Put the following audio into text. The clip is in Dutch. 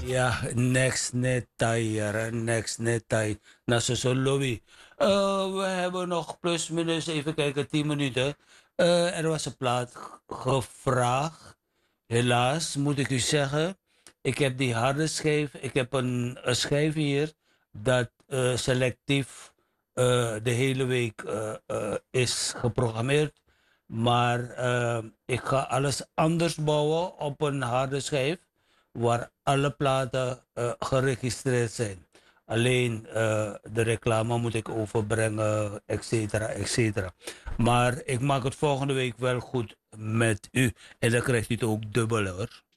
Ja, next net tire, next net tire. Nou, zo lobby. We hebben nog plus minus, even kijken, 10 minuten. Er was een plaat gevraagd. Helaas moet ik u zeggen, ik heb die harde schijf. Ik heb een schijf hier dat selectief de hele week is geprogrammeerd. Maar ik ga alles anders bouwen op een harde schijf waar alle platen geregistreerd zijn. Alleen de reclame moet ik overbrengen, et cetera, et cetera. Maar ik maak het volgende week wel goed met u. En dan krijgt u het ook dubbel hoor.